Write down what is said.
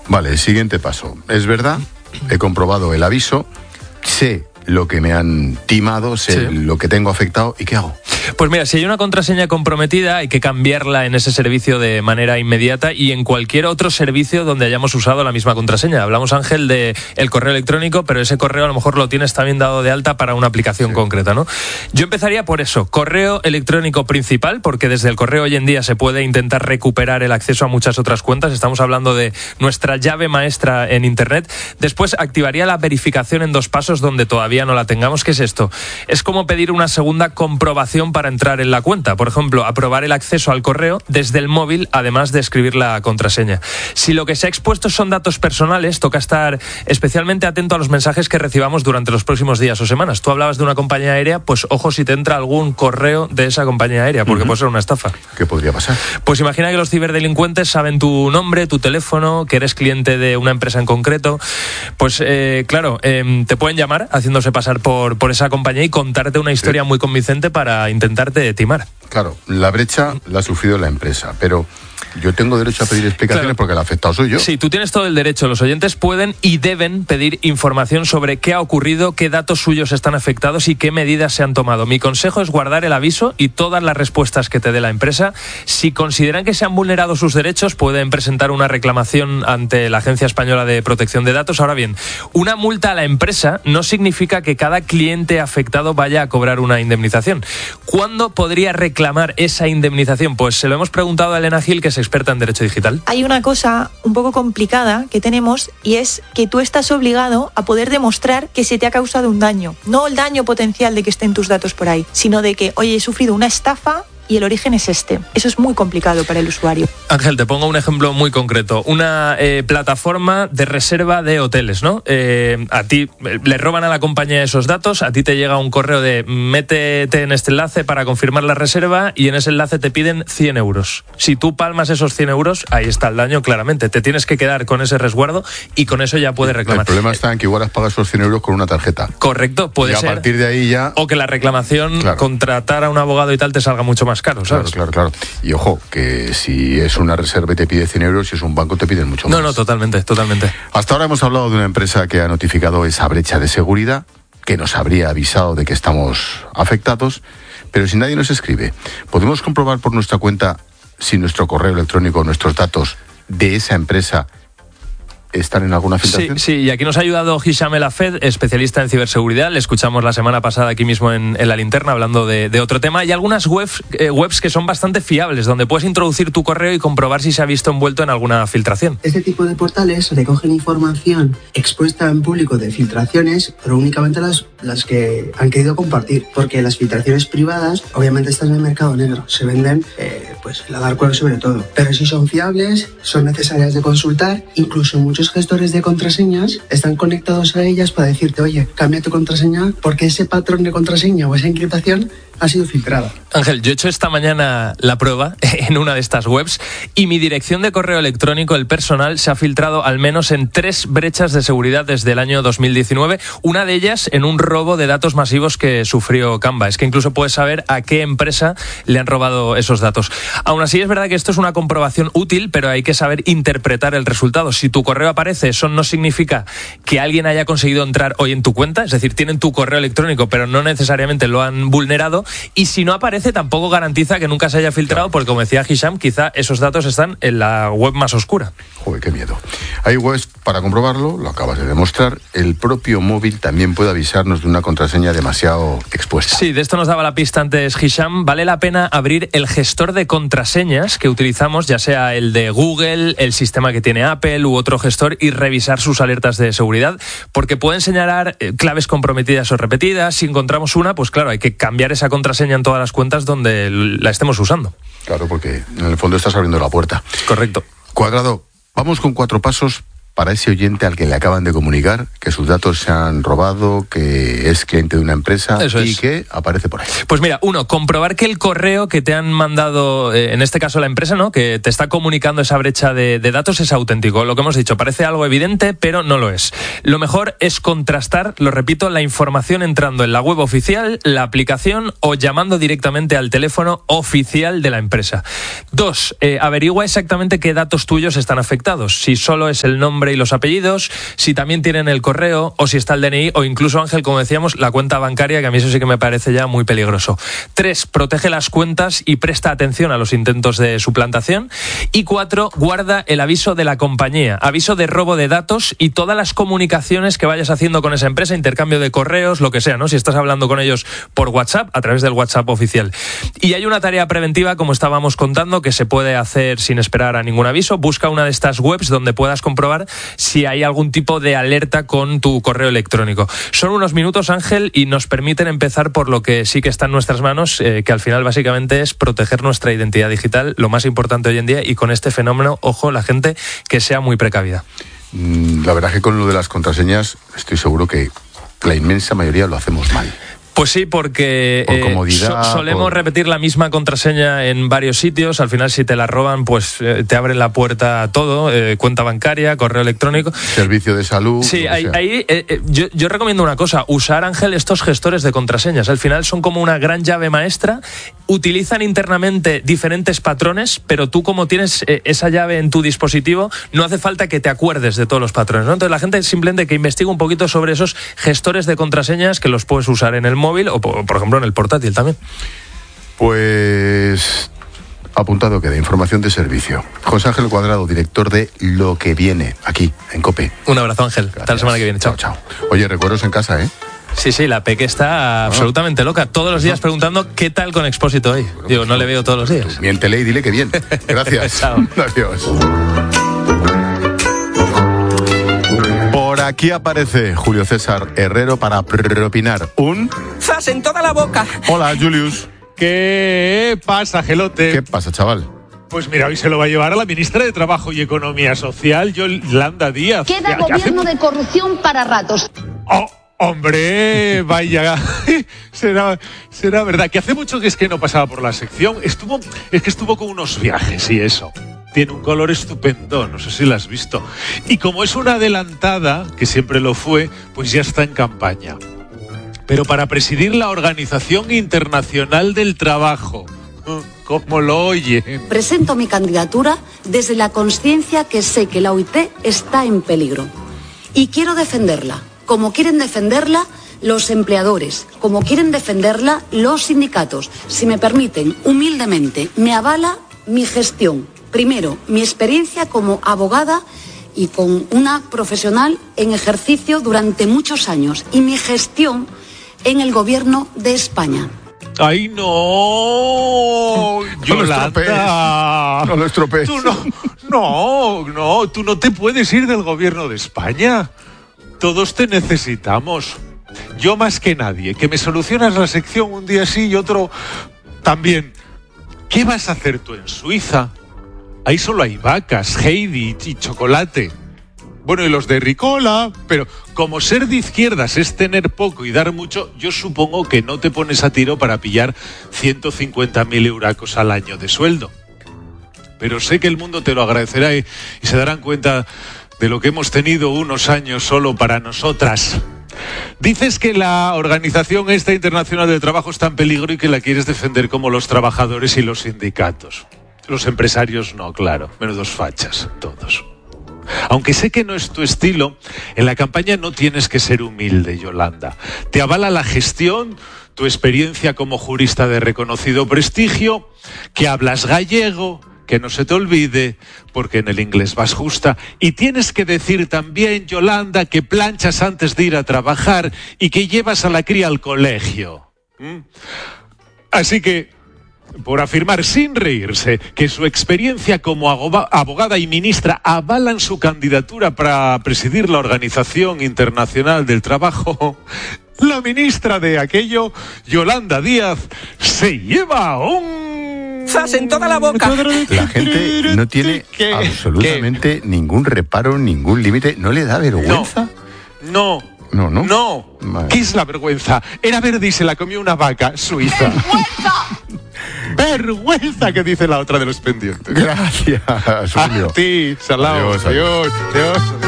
Vale, siguiente paso. Es verdad, he comprobado el aviso, sé lo que me han timado, sé lo que tengo afectado, ¿y qué hago? Pues mira, si hay una contraseña comprometida, hay que cambiarla en ese servicio de manera inmediata y en cualquier otro servicio donde hayamos usado la misma contraseña. Hablamos, Ángel, de el correo electrónico, pero ese correo a lo mejor lo tienes también dado de alta para una aplicación concreta, ¿no? Yo empezaría por eso, correo electrónico principal, porque desde el correo hoy en día se puede intentar recuperar el acceso a muchas otras cuentas. Estamos hablando de nuestra llave maestra en Internet. Después activaría la verificación en 2 pasos donde todavía no la tengamos. ¿Qué es esto? Es como pedir una segunda comprobación para entrar en la cuenta. Por ejemplo, aprobar el acceso al correo desde el móvil, además de escribir la contraseña. Si lo que se ha expuesto son datos personales, toca estar especialmente atento a los mensajes que recibamos durante los próximos días o semanas. Tú hablabas de una compañía aérea, pues ojo si te entra algún correo de esa compañía aérea, porque puede ser una estafa. ¿Qué podría pasar? Pues imagina que los ciberdelincuentes saben tu nombre, tu teléfono, que eres cliente de una empresa en concreto. Pues claro, te pueden llamar haciéndose pasar por esa compañía y contarte una historia muy convincente para intentarte timar. Claro, la brecha la ha sufrido la empresa, pero yo tengo derecho a pedir explicaciones porque el afectado soy yo. Sí, tú tienes todo el derecho. Los oyentes pueden y deben pedir información sobre qué ha ocurrido, qué datos suyos están afectados y qué medidas se han tomado. Mi consejo es guardar el aviso y todas las respuestas que te dé la empresa. Si consideran que se han vulnerado sus derechos, pueden presentar una reclamación ante la Agencia Española de Protección de Datos. Ahora bien, una multa a la empresa no significa que cada cliente afectado vaya a cobrar una indemnización. ¿Cuándo podría reclamar esa indemnización? Pues se lo hemos preguntado a Elena Gil, que es experta en Derecho Digital. Hay una cosa un poco complicada que tenemos y es que tú estás obligado a poder demostrar que se te ha causado un daño. No el daño potencial de que estén tus datos por ahí, sino de que, oye, he sufrido una estafa y el origen es este. Eso es muy complicado para el usuario. Ángel, te pongo un ejemplo muy concreto. Una plataforma de reserva de hoteles, ¿no? A ti le roban a la compañía esos datos, a ti te llega un correo de métete en este enlace para confirmar la reserva y en ese enlace te piden 100 euros. Si tú palmas esos 100 euros, ahí está el daño claramente. Te tienes que quedar con ese resguardo y con eso ya puedes reclamar. El problema está en que igual has pagado esos 100 euros con una tarjeta. Correcto, puede ser. Y a partir de ahí ya... O que la reclamación, contratar a un abogado y tal, te salga mucho más caro, ¿sabes? Claro. Y ojo, que si es una reserva y te pide 100 euros, si es un banco te piden mucho más. No, totalmente. Hasta ahora hemos hablado de una empresa que ha notificado esa brecha de seguridad, que nos habría avisado de que estamos afectados, pero si nadie nos escribe, ¿podemos comprobar por nuestra cuenta si nuestro correo electrónico, nuestros datos de esa empresa están en alguna filtración? Sí, y aquí nos ha ayudado Hisham El Hafed, especialista en ciberseguridad. Le escuchamos la semana pasada aquí mismo en La Linterna hablando de otro tema. Hay algunas webs que son bastante fiables, donde puedes introducir tu correo y comprobar si se ha visto envuelto en alguna filtración. Este tipo de portales recogen información expuesta en público de filtraciones, pero únicamente las que han querido compartir, porque las filtraciones privadas obviamente están en el mercado negro, se venden pues la dark web sobre todo, pero si son fiables, son necesarias de consultar. Incluso muchos gestores de contraseñas están conectados a ellas para decirte, oye, cambia tu contraseña porque ese patrón de contraseña o esa encriptación ha sido filtrada. Ángel, yo he hecho esta mañana la prueba en una de estas webs y mi dirección de correo electrónico, el personal, se ha filtrado al menos en 3 brechas de seguridad desde el año 2019, una de ellas en un robo de datos masivos que sufrió Canva. Es que incluso puedes saber a qué empresa le han robado esos datos. Aún así, es verdad que esto es una comprobación útil, pero hay que saber interpretar el resultado. Si tu correo aparece, eso no significa que alguien haya conseguido entrar hoy en tu cuenta, es decir, tienen tu correo electrónico, pero no necesariamente lo han vulnerado. Y si no aparece, tampoco garantiza que nunca se haya filtrado, porque como decía Hisham, quizá esos datos están en la web más oscura. Joder, qué miedo. Hay webs para comprobarlo, lo acabas de demostrar. El propio móvil también puede avisarnos de una contraseña demasiado expuesta. Sí, de esto nos daba la pista antes Hisham. Vale la pena abrir el gestor de contraseñas que utilizamos, ya sea el de Google, el sistema que tiene Apple u otro gestor, y revisar sus alertas de seguridad, porque pueden señalar claves comprometidas o repetidas. Si encontramos una, pues claro, hay que cambiar esa contraseña en todas las cuentas donde la estemos usando. Claro, porque en el fondo estás abriendo la puerta. Correcto. Cuadrado, vamos con 4 pasos para ese oyente al que le acaban de comunicar que sus datos se han robado, que es cliente de una empresa y que aparece por ahí? Pues mira, uno, comprobar que el correo que te han mandado, en este caso la empresa, ¿no?, que te está comunicando esa brecha de datos es auténtico. Lo que hemos dicho, parece algo evidente, pero no lo es. Lo mejor es contrastar, lo repito, la información entrando en la web oficial, la aplicación o llamando directamente al teléfono oficial de la empresa. 2, averigua exactamente qué datos tuyos están afectados. Si solo es el nombre y los apellidos, si también tienen el correo o si está el DNI o incluso, Ángel, como decíamos, la cuenta bancaria, que a mí eso sí que me parece ya muy peligroso. 3, protege las cuentas y presta atención a los intentos de suplantación. Y 4, guarda el aviso de la compañía, aviso de robo de datos y todas las comunicaciones que vayas haciendo con esa empresa, intercambio de correos, lo que sea, ¿no? Si estás hablando con ellos por WhatsApp, a través del WhatsApp oficial. Y hay una tarea preventiva, como estábamos contando, que se puede hacer sin esperar a ningún aviso. Busca una de estas webs donde puedas comprobar si hay algún tipo de alerta con tu correo electrónico. Son unos minutos, Ángel, y nos permiten empezar por lo que sí que está en nuestras manos, que al final básicamente es proteger nuestra identidad digital, lo más importante hoy en día, y con este fenómeno, ojo, la gente que sea muy precavida. La verdad es que con lo de las contraseñas estoy seguro que la inmensa mayoría lo hacemos mal. Pues sí, porque por comodidad, solemos repetir la misma contraseña en varios sitios. Al final, si te la roban, pues te abren la puerta a todo, cuenta bancaria, correo electrónico, servicio de salud. Sí, ahí yo recomiendo una cosa: usar, Ángel, estos gestores de contraseñas. Al final son como una gran llave maestra. Utilizan internamente diferentes patrones, pero tú, como tienes esa llave en tu dispositivo, no hace falta que te acuerdes de todos los patrones, ¿no? Entonces la gente simplemente que investigue un poquito sobre esos gestores de contraseñas, que los puedes usar en el móvil o, por ejemplo, en el portátil también. Pues apuntado queda, información de servicio. José Ángel Cuadrado, director de Lo que Viene, aquí, en COPE. Un abrazo, Ángel. Gracias. Hasta la semana que viene. Chao. Chao. Oye, recuerdos en casa, ¿eh? Sí, la Peque está absolutamente loca. Todos los días preguntando qué tal con Expósito hoy. Bueno, digo, no le veo todos los días. Miéntele y dile que bien. Gracias. Chao. Adiós. Por aquí aparece Julio César Herrero para propinar un... ¡Zas en toda la boca! Hola, Julius. ¿Qué pasa, Gelote? ¿Qué pasa, chaval? Pues mira, hoy se lo va a llevar a la ministra de Trabajo y Economía Social, Yolanda Díaz. Queda gobierno de corrupción para ratos. ¡Oh! Hombre, vaya, será verdad que hace mucho que es que no pasaba por la sección. Estuvo con unos viajes y eso. Tiene un color estupendo, no sé si lo has visto. Y como es una adelantada, que siempre lo fue, pues ya está en campaña. Pero para presidir la Organización Internacional del Trabajo, ¿cómo lo oyen? Presento mi candidatura desde la conciencia que sé que la OIT está en peligro. Y quiero defenderla, como quieren defenderla los empleadores, como quieren defenderla los sindicatos. Si me permiten, humildemente, me avala mi gestión. Primero, mi experiencia como abogada y con una profesional en ejercicio durante muchos años. Y mi gestión en el gobierno de España. ¡Ay, no! Yolanda. No lo estropees. Tú tú no te puedes ir del gobierno de España. Todos te necesitamos. Yo más que nadie. Que me solucionas la sección un día sí y otro también. ¿Qué vas a hacer tú en Suiza? Ahí solo hay vacas, Heidi y chocolate. Bueno, y los de Ricola, pero como ser de izquierdas es tener poco y dar mucho, yo supongo que no te pones a tiro para pillar 150.000 euracos al año de sueldo. Pero sé que el mundo te lo agradecerá y se darán cuenta de lo que hemos tenido unos años solo para nosotras. Dices que la Organización Internacional del Trabajo está en peligro y que la quieres defender como los trabajadores y los sindicatos. Los empresarios no, claro, menudos fachas, todos. Aunque sé que no es tu estilo, en la campaña no tienes que ser humilde, Yolanda. Te avala la gestión, tu experiencia como jurista de reconocido prestigio, que hablas gallego, que no se te olvide, porque en el inglés vas justa. Y tienes que decir también, Yolanda, que planchas antes de ir a trabajar y que llevas a la cría al colegio. Así que, por afirmar sin reírse que su experiencia como abogada y ministra avalan su candidatura para presidir la Organización Internacional del Trabajo, la ministra de aquello, Yolanda Díaz, se lleva un... vergüenzas en toda la boca. La gente no tiene absolutamente ningún reparo, ningún límite. ¿No le da vergüenza? No. Vale. ¿Qué es la vergüenza? Era verde y se la comió una vaca suiza. ¡Vergüenza! Que dice la otra de los pendientes. Gracias, Julio. A ti, Salao. Adiós. Adiós.